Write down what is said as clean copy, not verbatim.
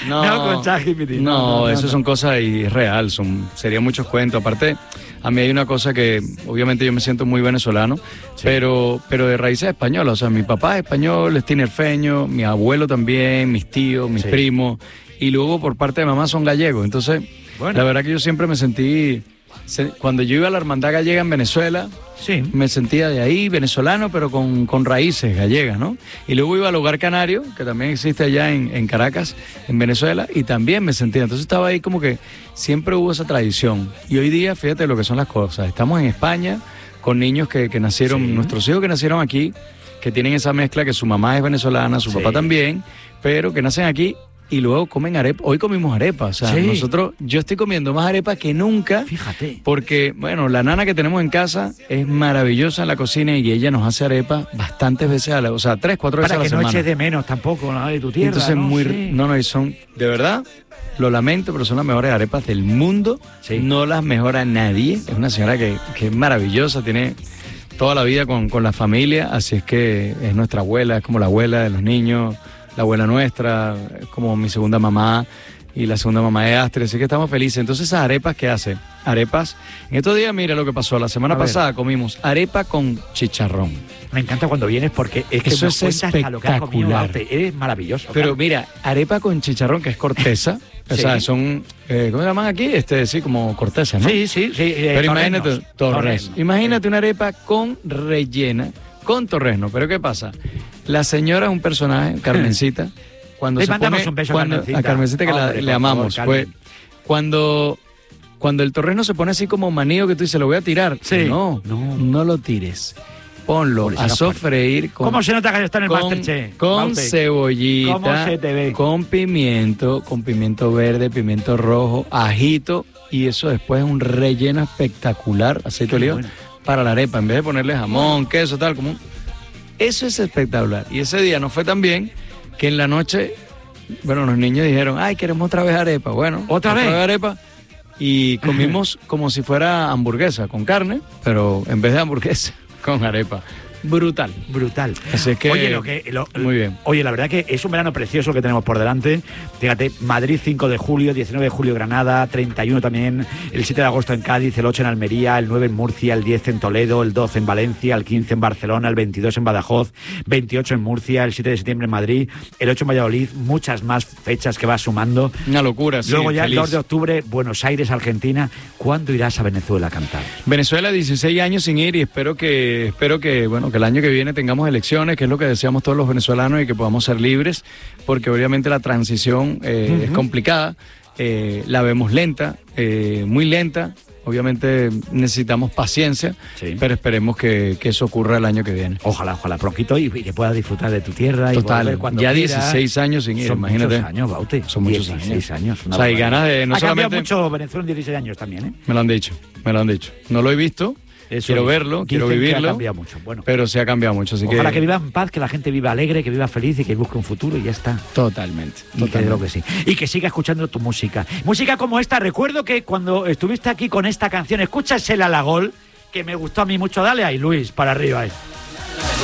No con ChatGPT. No, eso son cosas irreal, serían muchos cuentos. Aparte, a mí hay una cosa que, obviamente yo me siento muy venezolano, sí, pero de raíces españolas. O sea, mi papá es español, es tinerfeño, mi abuelo también, mis tíos, mis primos, y luego por parte de mamá son gallegos. Entonces, la verdad que yo siempre me sentí... Cuando yo iba a la Hermandad Gallega en Venezuela, me sentía de ahí, venezolano, pero con raíces gallegas, ¿no? Y luego iba al Hogar Canario, que también existe allá en Caracas, en Venezuela, y también me sentía. Entonces estaba ahí como que siempre hubo esa tradición. Y hoy día, fíjate lo que son las cosas. Estamos en España con niños que nacieron, nuestros hijos que nacieron aquí, que tienen esa mezcla que su mamá es venezolana, su papá también, pero que nacen aquí. Y luego comen arepa. Hoy comimos arepa. O sea, yo estoy comiendo más arepa que nunca. Fíjate. Porque, bueno, la nana que tenemos en casa es maravillosa en la cocina y ella nos hace arepa bastantes veces a la... O sea, 3, 4 veces a la semana. Para que no eches de menos tampoco, ¿no? De tu tierra, entonces, ¿no? Y son... De verdad, lo lamento, pero son las mejores arepas del mundo. No las mejora nadie. Es una señora que es maravillosa, tiene toda la vida con la familia. Así es que es nuestra abuela, es como la abuela de los niños... La abuela nuestra, es como mi segunda mamá, y la segunda mamá de Astrid, así que estamos felices. Entonces, esas arepas que hace, arepas, en estos días, mira lo que pasó, la semana pasada comimos arepa con chicharrón. Me encanta cuando vienes porque es que eso es espectacular. Es maravilloso. Pero mira, arepa con chicharrón, que es corteza, o sea, son, ¿cómo se llaman aquí? Sí, como corteza, ¿no? Sí. Pero imagínate, torresno. Imagínate una arepa con rellena, con torresno. Pero ¿qué pasa? La señora es un personaje, Carmencita, cuando se pone... Un beso a Carmencita, que le amamos. Favor, cuando el torresno se pone así como manío, que tú dices, lo voy a tirar. No lo tires. Ponlo a sofreír con... ¿Cómo se nota que está en el Masterchef? Con cebollita, ¿Cómo se te ve? con pimiento verde, pimiento rojo, ajito, y eso después es un relleno espectacular, aceite de oliva, para la arepa, en vez de ponerle jamón, queso, tal, como... Eso es espectacular. Y ese día nos fue tan bien que en la noche, bueno, los niños dijeron, ay, queremos otra vez arepa. Bueno, ¿otra vez arepa? Y comimos como si fuera hamburguesa, con carne, pero en vez de hamburguesa, con arepa. Brutal. Así es que, muy bien. Oye, la verdad que es un verano precioso que tenemos por delante. Fíjate, Madrid 5 de julio, 19 de julio Granada, 31 también, el 7 de agosto en Cádiz, el 8 en Almería, el 9 en Murcia, el 10 en Toledo, el 12 en Valencia, el 15 en Barcelona, el 22 en Badajoz, 28 en Murcia, el 7 de septiembre en Madrid, el 8 en Valladolid, muchas más fechas que vas sumando. Una locura, sí. Luego ya el 2 de octubre, Buenos Aires, Argentina. ¿Cuándo irás a Venezuela a cantar? Venezuela, 16 años sin ir, y espero que bueno, que el año que viene tengamos elecciones, que es lo que deseamos todos los venezolanos, y que podamos ser libres, porque obviamente la transición es complicada, la vemos lenta, muy lenta. Obviamente necesitamos paciencia, pero esperemos que eso ocurra el año que viene. Ojalá, prontito, y que puedas disfrutar de tu tierra. Total, y cuando ya quieras. 16 años sin ir, imagínate. Muchos años, Baute. Son muchos 16 años. O sea, hay ganas de... Ha cambiado mucho Venezuela en 16 años también, ¿eh? Me lo han dicho. No lo he visto. Quiero verlo, quiero vivirlo. Ha cambiado mucho. Bueno, pero se ha cambiado mucho. Así ojalá que viva en paz, que la gente viva alegre, que viva feliz y que busque un futuro, y ya está. Totalmente. Creo que sí. Y que siga escuchando tu música. Música como esta. Recuerdo que cuando estuviste aquí con esta canción, escúchasela a la Gol, que me gustó a mí mucho. Dale ahí, Luis, para arriba.